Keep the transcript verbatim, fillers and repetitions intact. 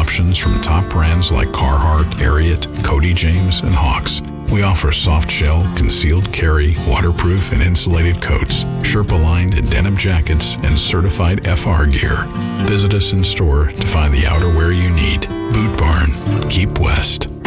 options from top brands like Carhartt, Ariat, Cody James, and Hawks. We offer soft shell, concealed carry, waterproof and insulated coats, Sherpa-lined and denim jackets, and certified F R gear. Visit us in store to find the outerwear you need. Boot Barn. Keep West.